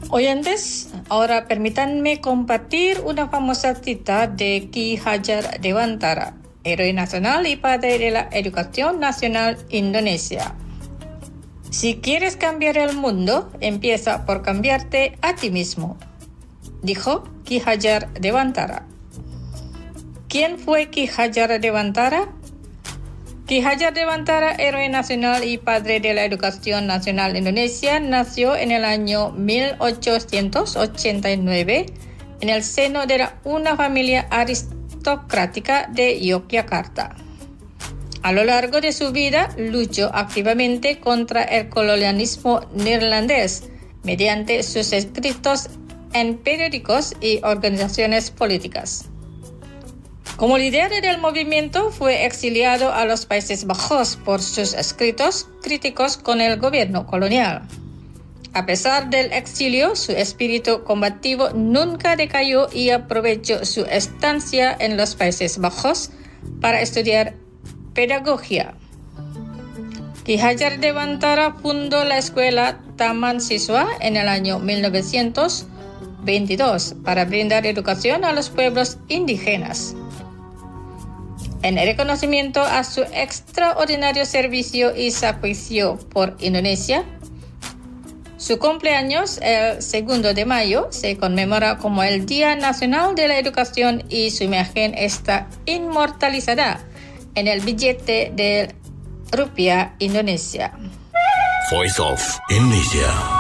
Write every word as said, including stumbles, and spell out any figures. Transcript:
Oyentes, ahora permítanme compartir una famosa cita de Ki Hajar Dewantara, héroe nacional y padre de la educación nacional indonesia. Si quieres cambiar el mundo, empieza por cambiarte a ti mismo, dijo Ki Hajar Dewantara. ¿Quién fue Ki Hajar Dewantara? Ki Hajar Dewantara, héroe nacional y padre de la educación nacional indonesia, nació en el año mil ochocientos ochenta y nueve en el seno de la, una familia aristocrática de Yogyakarta. A lo largo de su vida, luchó activamente contra el colonialismo neerlandés mediante sus escritos en periódicos y organizaciones políticas. Como líder del movimiento, fue exiliado a los Países Bajos por sus escritos críticos con el gobierno colonial. A pesar del exilio, su espíritu combativo nunca decayó y aprovechó su estancia en los Países Bajos para estudiar pedagogía. Ki Hajar Dewantara fundó la escuela Taman Siswa en el año mil novecientos veintidós para brindar educación a los pueblos indígenas. En reconocimiento a su extraordinario servicio y sacrificio por Indonesia, su cumpleaños, el segundo de mayo, se conmemora como el Día Nacional de la Educación y su imagen está inmortalizada en el billete de rupiah Indonesia. Voice of Indonesia.